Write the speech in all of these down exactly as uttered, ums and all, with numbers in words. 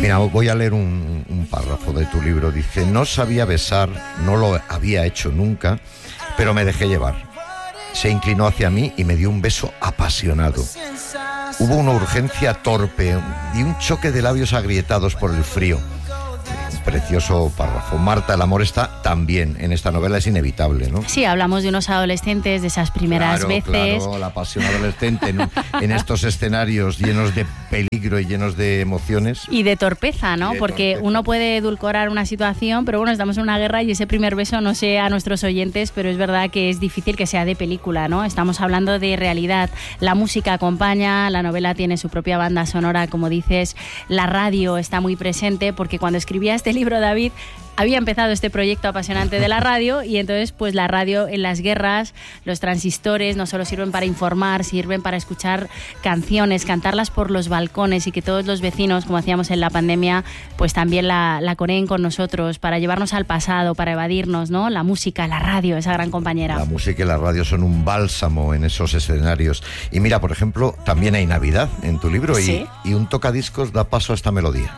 Mira, voy a leer un, un párrafo de tu libro. Dice: no sabía besar, no lo había hecho nunca, pero me dejé llevar. Se inclinó hacia mí y me dio un beso apasionado. Hubo una urgencia torpe y un choque de labios agrietados por el frío. Precioso párrafo. Marta, el amor está también en esta novela, es inevitable, ¿no? Sí, hablamos de unos adolescentes, de esas primeras claro, veces. Claro, la pasión adolescente en, en estos escenarios llenos de peligro y llenos de emociones. Y de torpeza, ¿no? De Porque torpeza. uno puede edulcorar una situación, pero bueno, estamos en una guerra y ese primer beso, no sé a nuestros oyentes, pero es verdad que es difícil que sea de película, ¿no? Estamos hablando de realidad. La música acompaña, la novela tiene su propia banda sonora, como dices, la radio está muy presente, porque cuando escribía este libro, David, había empezado este proyecto apasionante de la radio y entonces pues la radio en las guerras, los transistores no solo sirven para informar, sirven para escuchar canciones, cantarlas por los balcones y que todos los vecinos, como hacíamos en la pandemia, pues también la, la coreen con nosotros, para llevarnos al pasado, para evadirnos, ¿no? La música, la radio, esa gran compañera. La música y la radio son un bálsamo en esos escenarios. Y mira, por ejemplo, también hay Navidad en tu libro. ¿Sí? y, y un tocadiscos da paso a esta melodía.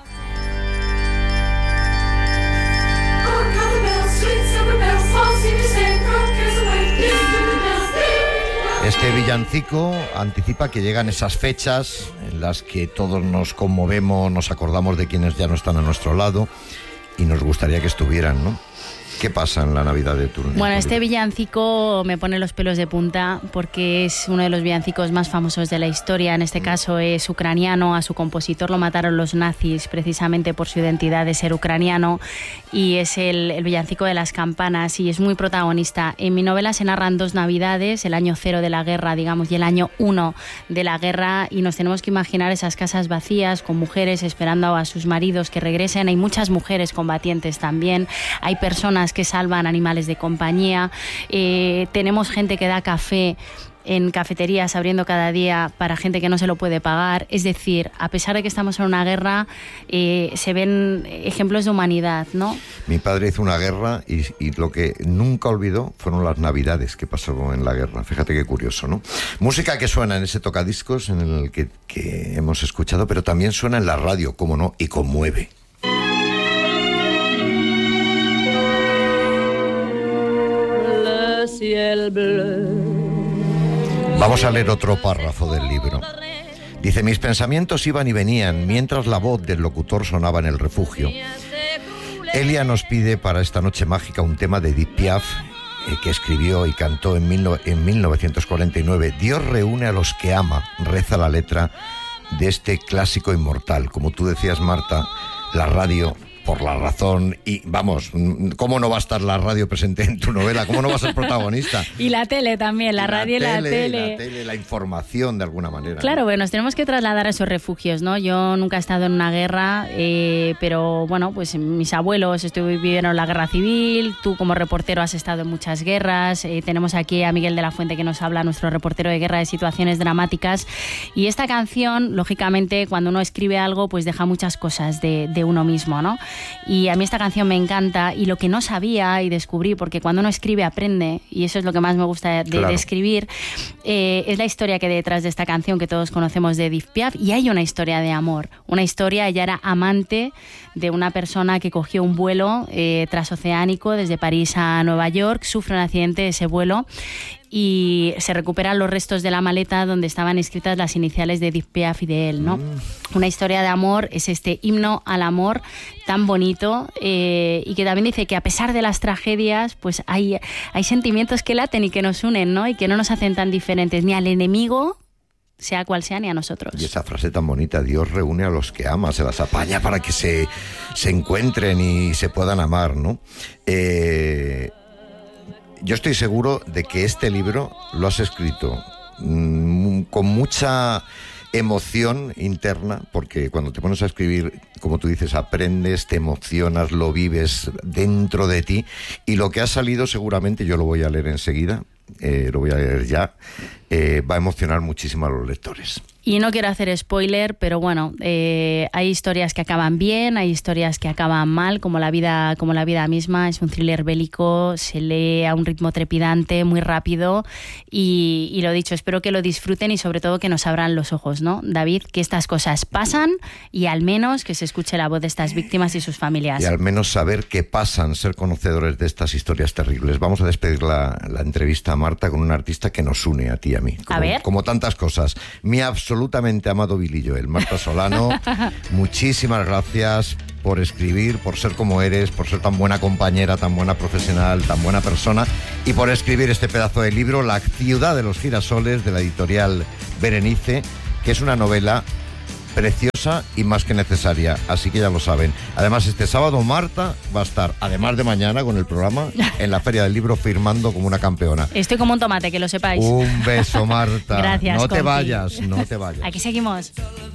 Este villancico anticipa que llegan esas fechas en las que todos nos conmovemos, nos acordamos de quienes ya no están a nuestro lado y nos gustaría que estuvieran, ¿no? ¿Qué pasa en la Navidad de tu Bueno, este villancico me pone los pelos de punta porque es uno de los villancicos más famosos de la historia. En este caso es ucraniano. A su compositor lo mataron los nazis precisamente por su identidad de ser ucraniano, y es el, el villancico de las campanas y es muy protagonista. En mi novela se narran dos Navidades, el año cero de la guerra, digamos, y el año uno de la guerra, y nos tenemos que imaginar esas casas vacías con mujeres esperando a sus maridos que regresen. Hay muchas mujeres combatientes también, hay personas que salvan animales de compañía, eh, tenemos gente que da café en cafeterías abriendo cada día para gente que no se lo puede pagar. Es decir, a pesar de que estamos en una guerra, eh, se ven ejemplos de humanidad, ¿no? Mi padre hizo una guerra y, y lo que nunca olvidó fueron las Navidades que pasó en la guerra. Fíjate qué curioso, ¿no? Música que suena en ese tocadiscos en el que, que hemos escuchado, pero también suena en la radio, cómo no, y conmueve. Vamos a leer otro párrafo del libro. Dice: mis pensamientos iban y venían mientras la voz del locutor sonaba en el refugio. Elia nos pide para esta noche mágica un tema de Edith Piaf, eh, que escribió y cantó en, mil, en mil novecientos cuarenta y nueve. Dios reúne a los que ama, reza la letra de este clásico inmortal. Como tú decías, Marta, la radio, por la razón, y vamos, ¿cómo no va a estar la radio presente en tu novela? ¿Cómo no va a ser protagonista? Y la tele también, la, y radio la y la tele. La tele, la información de alguna manera. Claro, ¿no? bueno, nos tenemos que trasladar a esos refugios, ¿no? Yo nunca he estado en una guerra, eh, pero bueno, pues mis abuelos vivieron la guerra civil, tú como reportero has estado en muchas guerras, eh, tenemos aquí a Miguel de la Fuente que nos habla, nuestro reportero de guerra, de situaciones dramáticas, y esta canción, lógicamente, cuando uno escribe algo, pues deja muchas cosas de, de uno mismo, ¿no? Y a mí esta canción me encanta, y lo que no sabía y descubrí, porque cuando uno escribe aprende, y eso es lo que más me gusta de, claro. de escribir, eh, es la historia que hay detrás de esta canción que todos conocemos de Edith Piaf, y hay una historia de amor, una historia. Ella era amante de una persona que cogió un vuelo eh, transoceánico desde París a Nueva York, sufre un accidente de ese vuelo y se recuperan los restos de la maleta donde estaban escritas las iniciales de Edith Piaf y de él, ¿no? Mm. Una historia de amor, es este himno al amor tan bonito, eh, y que también dice que a pesar de las tragedias, pues hay, hay sentimientos que laten y que nos unen, ¿no? Y que no nos hacen tan diferentes ni al enemigo, sea cual sea, ni a nosotros. Y esa frase tan bonita: Dios reúne a los que ama, se las apaña para que se, se encuentren y se puedan amar, ¿no? Eh... Yo estoy seguro de que este libro lo has escrito mmm, con mucha emoción interna, porque cuando te pones a escribir, como tú dices, aprendes, te emocionas, lo vives dentro de ti, y lo que ha salido seguramente, yo lo voy a leer enseguida, eh, lo voy a leer ya, eh, va a emocionar muchísimo a los lectores. Y no quiero hacer spoiler, pero bueno, eh, hay historias que acaban bien, hay historias que acaban mal, como la vida, como la vida misma. Es un thriller bélico, se lee a un ritmo trepidante, muy rápido, y, y lo dicho, espero que lo disfruten y sobre todo que nos abran los ojos, ¿no, David? Que estas cosas pasan y al menos que se escuche la voz de estas víctimas y sus familias. Y al menos saber qué pasan, ser conocedores de estas historias terribles. Vamos a despedir la, la entrevista a Marta con un artista que nos une a ti y a mí. Como, a ver. Como tantas cosas. Mi absoluto absolutamente amado Billy Joel. Marta Solano, muchísimas gracias por escribir, por ser como eres, por ser tan buena compañera, tan buena profesional, tan buena persona, y por escribir este pedazo de libro, La ciudad de los girasoles, de la editorial Berenice, que es una novela preciosa y más que necesaria, así que ya lo saben. Además, este sábado Marta va a estar, además de mañana con el programa, en la Feria del Libro firmando como una campeona. Estoy como un tomate, que lo sepáis. Un beso, Marta. Gracias, No te compi. vayas, no te vayas. Aquí seguimos.